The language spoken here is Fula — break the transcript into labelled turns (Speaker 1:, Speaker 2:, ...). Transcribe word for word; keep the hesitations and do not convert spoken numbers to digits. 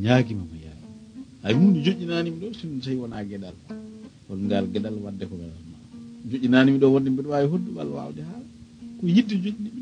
Speaker 1: ñaagima mo yaari hay hunde joƴƴinanimi ɗo sinno tawi wona gueɗal hol ngal gueɗal wadde ko welanma joƴƴinanimi ɗo wonde mbiɗa wawi hoddu walla wawde haala ko yidde joƴƴini